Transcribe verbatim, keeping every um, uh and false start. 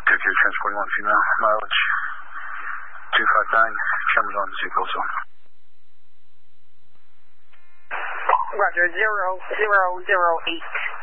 Tokyo transporting one female, mileage two five nine, cameras on Zuko zone. Roger, zero zero zero eight.